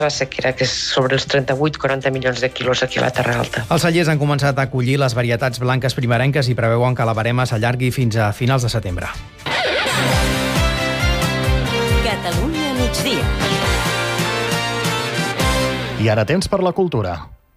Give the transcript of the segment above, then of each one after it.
La sequera, que és sobre els 38-40 milions de quilos aquí a la Terra Alta. Els cellers han començat a acollir les varietats blanques primerenques i preveuen que la barema s'allargui fins a finals de setembre. Catalunya migdia. I ara temps per la cultura.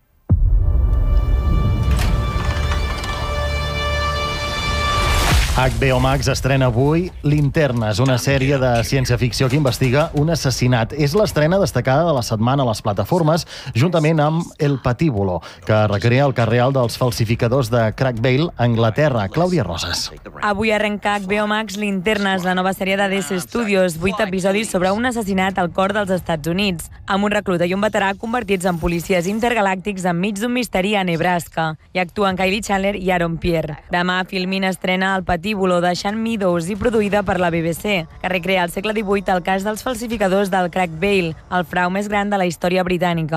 HBO Max estrena avui Linternes, una sèrie de ciència-ficció que investiga un assassinat. És l'estrena destacada de la setmana a les plataformes, juntament amb El Patíbulo, que recrea el cas real dels falsificadors de Crackvale, Anglaterra. Clàudia Rosas. Avui arrenca HBO Max Linternes, la nova sèrie de DC Studios, 8 episodis sobre un assassinat al cor dels Estats Units, amb un recluta i un veterà convertits en policies intergalàctics enmig d'un misteri a Nebraska. Hi actuen Kylie Chandler i Aaron Pierre. Demà Filmin estrena El Patíbulo, de Sean Meadows i produïda per la BBC, que recrea al segle XVIII el cas dels falsificadors del Crackvale, el frau més gran de la història britànica.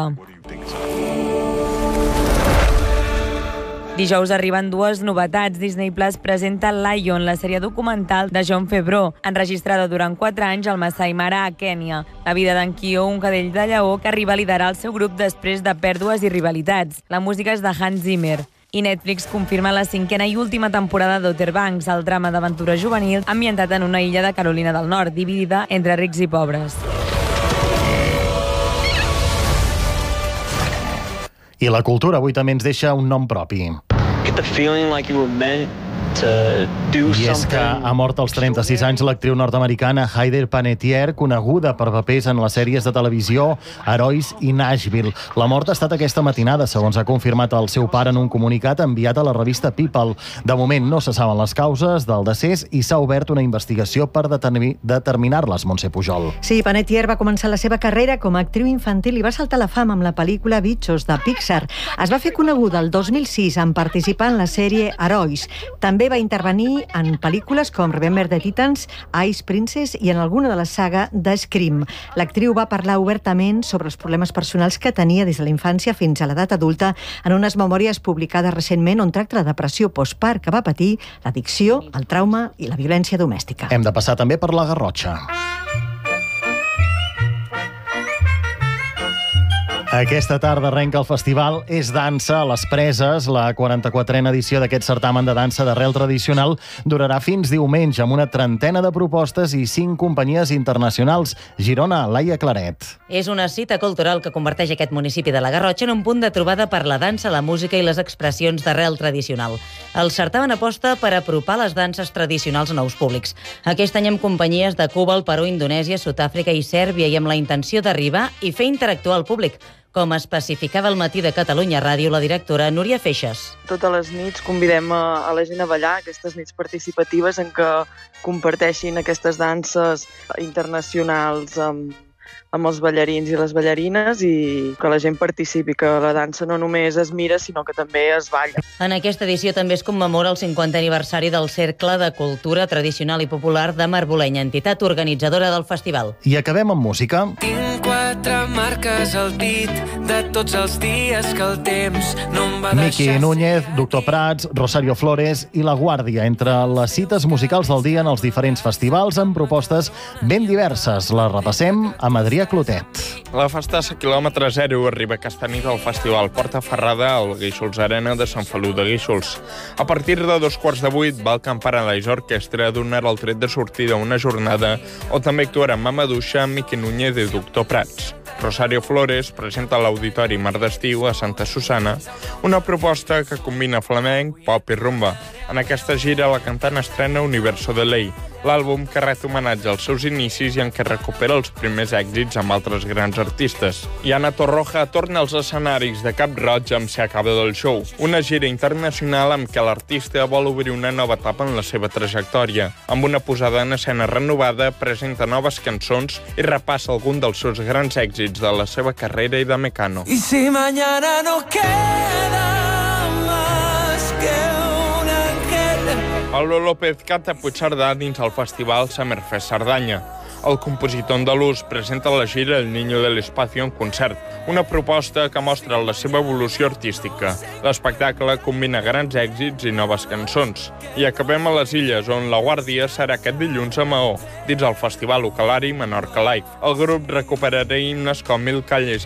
Dijous arriben dues novetats. Disney Plus presenta Lion, la sèrie documental de Jon Favreau, enregistrada durant 4 anys al Masai Mara, a Kènia. La vida d'en Kyo, un cadell de lleó que arriba a liderar el seu grup després de pèrdues i rivalitats. La música és de Hans Zimmer. I Netflix confirma la 5a i última temporada d'Outer Banks, el drama d'aventura juvenil ambientat en una illa de Carolina del Nord, dividida entre rics i pobres. I la cultura avui també ens deixa un nom propi. I és que ha mort als 36 anys l'actriu nord-americana Heather Panettiere, coneguda per papers en les sèries de televisió Herois i Nashville. La mort ha estat aquesta matinada, segons ha confirmat el seu pare en un comunicat enviat a la revista People. De moment no se saben les causes del decés i s'ha obert una investigació per determinar-les, Montse Pujol. Sí, Panettiere va començar la seva carrera com a actriu infantil i va saltar a la fama amb la pel·lícula Bichos, de Pixar. Es va fer coneguda el 2006 en participar en la sèrie Herois. També va intervenir en pel·lícules com Remember the Titans, Ice Princess i en alguna de la saga de Scream. L'actriu va parlar obertament sobre els problemes personals que tenia des de la infància fins a l'edat adulta en unes memòries publicades recentment on tracta la depressió postpart que va patir, l'addicció, el trauma i la violència domèstica. Hem de passar també per la Garrotxa. Aquesta tarda arrenca el festival És Dansa a les Preses. La 44a edició d'aquest certamen de dansa d'arrel tradicional durarà fins diumenge amb una trentena de propostes i 5 companyies internacionals. Girona, Laia Claret. És una cita cultural que converteix aquest municipi de la Garrotxa en un punt de trobada per la dansa, la música i les expressions d'arrel tradicional. El certamen aposta per apropar les danses tradicionals a nous públics. Aquest any amb companyies de Cuba, el Perú, Indonèsia, Sud-àfrica i Sèrbia i amb la intenció d'arribar i fer interactuar el públic, com especificava al Matí de Catalunya Ràdio la directora Núria Feixes. Totes les nits convidem a la gent a ballar, aquestes nits participatives en què comparteixin aquestes danses internacionals amb els ballarins i les ballarines i que la gent participi, que la dansa no només es mira, sinó que també es balla. En aquesta edició també es commemora el 50è aniversari del Cercle de Cultura Tradicional i Popular de Marbolenya, entitat organitzadora del festival. I acabem amb música. Tinc 4 marques al dit de tots els dies que el temps no em va deixar... Miki Núñez, Doctor Prats, Rosario Flores i La Guàrdia, entre les cites musicals del dia en els diferents festivals amb propostes ben diverses. Les repassem amb Adrià Clotet. La Festassa quilòmetre zero arriba aquesta nit al Festival Porta Ferrada al Guíxols Arena de Sant Feliu de Guíxols. A partir de 7:15 va al Camp Paradise Orquestra a donar el tret de sortida a una jornada on també actuaran Mamaduixa, Miki Núñez i Doctor Prats. Rosario Flores presenta a l'Auditori Mar d'Estiu a Santa Susana una proposta que combina flamenc, pop i rumba. En aquesta gira la cantant estrena Universo de Ley, l'àlbum que ret homenatge als seus inicis i en què recupera els primers èxits amb altres grans artistes. I Ana Torroja torna als escenaris de Cap Roig amb Se acaba del show, una gira internacional amb què l'artista vol obrir una nova etapa en la seva trajectòria. Amb una posada en escena renovada, presenta noves cançons i repassa algun dels seus grans èxits de la seva carrera i de Mecano. Y si mañana no queda más que un ángel. Pablo López canta Puigcerdà dins el festival Summerfest Cerdanya. El compositor andalús presenta la gira El Niño del Espacio en concert, una proposta que mostra la seva evolució artística. L'espectacle combina grans èxits i noves cançons. I acabem a les Illes, on La Guàrdia serà aquest dilluns a Maó, dins el Festival Ucalari Menorca Live. El grup recuperarà himnes com Mil calles